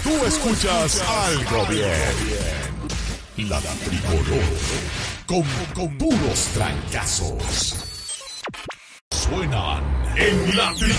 Tú escuchas algo bien. La Tricolor. Con puros trancazos. Suenan en la Tricolor.